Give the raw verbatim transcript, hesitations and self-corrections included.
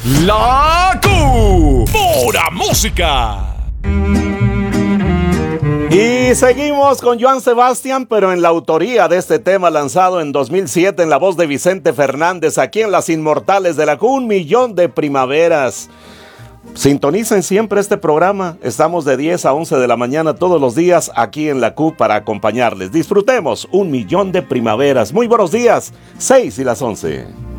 La Q. Pura música. Y seguimos con Joan Sebastián, pero en la autoría de este tema lanzado en dos mil siete en la voz de Vicente Fernández, aquí en Las Inmortales de la Q, Un Millón de Primaveras. Sintonicen siempre este programa, estamos de diez a once de la mañana todos los días aquí en la Q para acompañarles. Disfrutemos Un Millón de Primaveras. Muy buenos días, seis y las once.